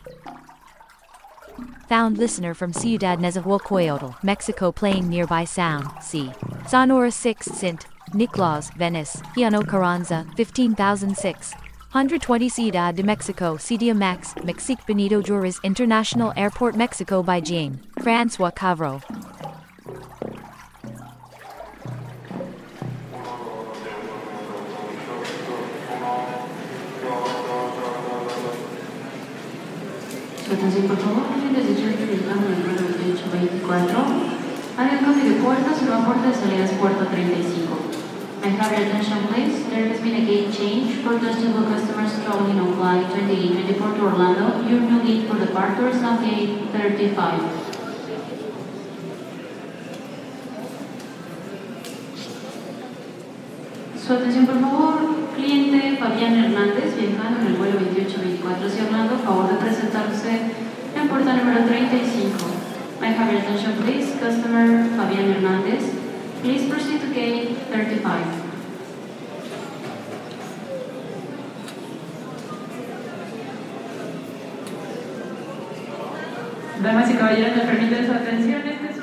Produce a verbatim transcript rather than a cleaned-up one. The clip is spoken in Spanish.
Found listener from Ciudad Nezahualcóyotl, Mexico playing nearby sound, C. Sonora six Sint, Nicklaus, Venice, Piano Carranza, fifteen thousand six hundred twenty Ciudad de Mexico, C D M X, Mexique Benito Juárez International Airport Mexico by Jane, François Cavro. Su atención, por favor, clientes de Churchill utilizando el vuelo veintiocho veinticuatro. Hay un cambio de puertas y una puerta de salida es puerta treinta y cinco. May I have your attention, please? There has been a gate change for those two customers traveling on flight twenty-eight twenty-four to Orlando. Your new gate for departure is now gate thirty-five. Su atención, por favor, cliente Fabián Hernández, viajando en el vuelo veintiocho veinticuatro hacia Orlando, favor de presentarse en puerta número treinta y cinco. May I have your attention, please? Customer Fabián Hernández, please proceed to gate thirty-five. Damas y caballeros, me permiten su atención. Este